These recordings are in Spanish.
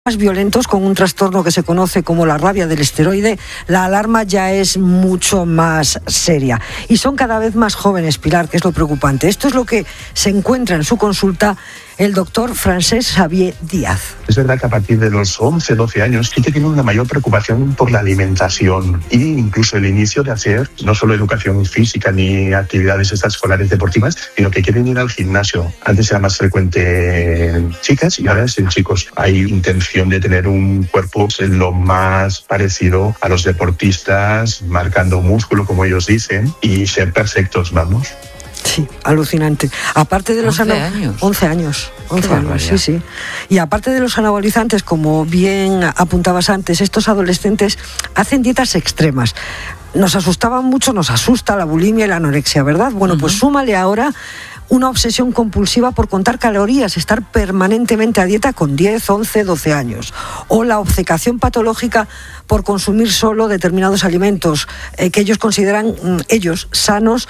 más violentos con un trastorno que se conoce como la rabia del esteroide, la alarma ya es mucho más seria. Y son cada vez más jóvenes, Pilar, que es lo preocupante. Esto es lo que se encuentra en su consulta el doctor Francesc Xavier Díaz. Es verdad que a partir de los 11, 12 años sí que tienen una mayor preocupación por la alimentación e incluso el inicio de hacer no solo educación física ni actividades extraescolares deportivas, sino que quieren ir al gimnasio. Antes era más frecuente en chicas y ahora es en chicos. Hay intención de tener un cuerpo lo más parecido a los deportistas, marcando músculo, como ellos dicen, y ser perfectos, vamos. Sí, alucinante. Aparte de los 11 años. 11 años, barbaridad. sí. Y aparte de los anabolizantes, como bien apuntabas antes, estos adolescentes hacen dietas extremas. Nos asustaban mucho, nos asusta la bulimia y la anorexia, ¿verdad? Bueno, pues súmale ahora una obsesión compulsiva por contar calorías, estar permanentemente a dieta con 10, 11, 12 años. O la obcecación patológica por consumir solo determinados alimentos que ellos consideran sanos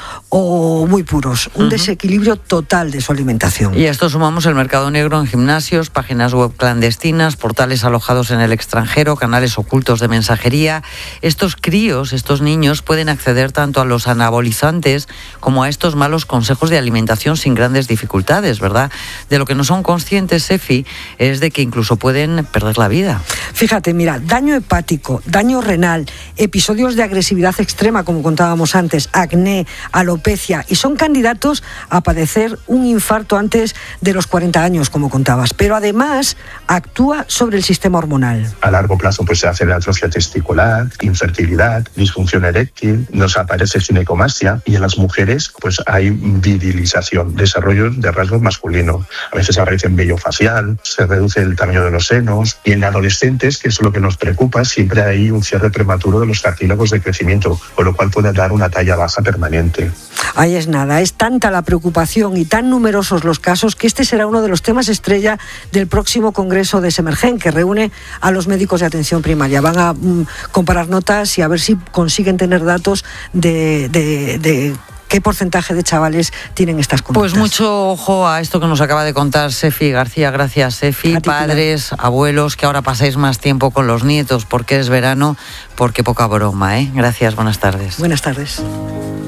o muy puros. Un desequilibrio total de su alimentación. Y a esto sumamos el mercado negro en gimnasios, páginas web clandestinas, portales alojados en el extranjero, canales ocultos de mensajería. Estos críos, estos niños, pueden acceder tanto a los anabolizantes como a estos malos consejos de alimentación sin grandes dificultades, ¿verdad? De lo que no son conscientes, Sefi, es de que incluso pueden perder la vida. Fíjate, mira, daño hepático, daño renal, episodios de agresividad extrema, como contábamos antes, acné, alopecia, y son candidatos a padecer un infarto antes de los 40 años, como contabas. Pero además actúa sobre el sistema hormonal. A largo plazo pues se hace la atrofia testicular, infertilidad, disfunción eréctil, nos aparece ginecomastia y en las mujeres pues hay virilización, desarrollo de rasgos masculinos. A veces aparece vello facial, se reduce el tamaño de los senos y en adolescentes, que es lo que nos preocupa, siempre hay un cierre prematuro de los cartílagos de crecimiento, con lo cual puede dar una talla baja permanente. Ahí es nada, es tanta la preocupación y tan numerosos los casos que este será uno de los temas estrella del próximo Congreso de Semergen, que reúne a los médicos de atención primaria. Van a comparar notas y a ver si consiguen tener datos de qué porcentaje de chavales tienen estas conductas. Pues mucho ojo a esto que nos acaba de contar Sefi García. Gracias, Sefi. Padres, abuelos, que ahora pasáis más tiempo con los nietos porque es verano, porque poca broma, ¿eh? Gracias, buenas tardes. Buenas tardes.